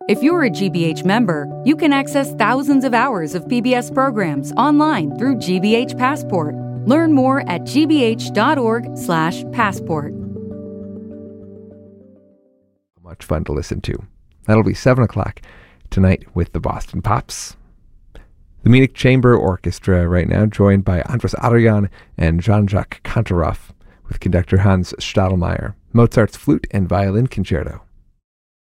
If you're a GBH member, you can access thousands of hours of PBS programs online through GBH Passport. Learn more at gbh.org/passport. Much fun to listen to. That'll be 7 o'clock tonight with the Boston Pops. The Munich Chamber Orchestra right now, joined by Andras Arian and Jean-Jacques Kantorov, with conductor Hans Stadelmeier, Mozart's Flute and Violin Concerto.